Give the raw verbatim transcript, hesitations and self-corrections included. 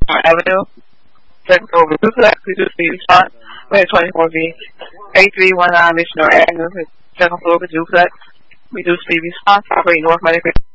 Avenue, second floor of duplex. We do speed response. We have twenty-four B, eight three one nine Missionary Avenue, second floor of duplex. We do speed response. Operating North Medical.